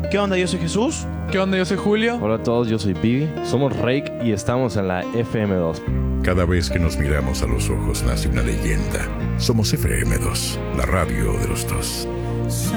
¿Qué onda? Yo soy Jesús. ¿Qué onda? Yo soy Julio. Hola a todos, yo soy Vivi. Somos Rake y estamos en la FM2. Cada vez que nos miramos a los ojos nace una leyenda. Somos FM2, la radio de los dos.